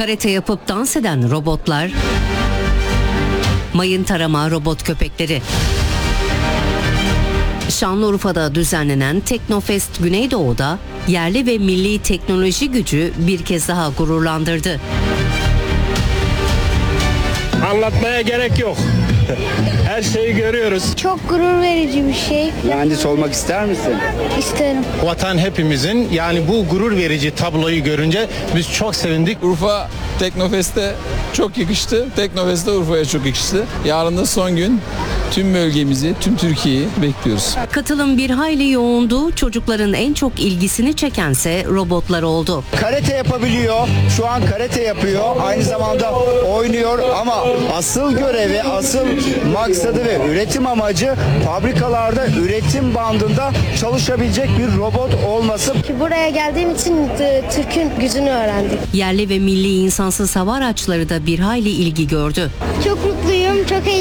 Karate yapıp dans eden robotlar, mayın tarama robot köpekleri. Şanlıurfa'da düzenlenen Teknofest Güneydoğu'da yerli ve milli teknoloji gücü bir kez daha gururlandırdı. Anlatmaya gerek yok. Her şeyi görüyoruz. Çok gurur verici bir şey. Mühendis olmak ister misin? İsterim. Vatan hepimizin, yani bu gurur verici tabloyu görünce biz çok sevindik. Urfa Teknofest'e çok yakıştı. Teknofest'te Urfa'ya çok yakıştı. Yarın da son gün. Tüm bölgemizi, tüm Türkiye'yi bekliyoruz. Katılım bir hayli yoğundu. Çocukların en çok ilgisini çekense robotlar oldu. Karate yapabiliyor. Şu an karate yapıyor. Aynı zamanda oynuyor ama asıl görevi, asıl maksadı ve üretim amacı fabrikalarda üretim bandında çalışabilecek bir robot olması. Buraya geldiğim için Türk'ün gücünü öğrendik. Yerli ve milli insansız hava araçları da bir hayli ilgi gördü. Çok mutluyum, çok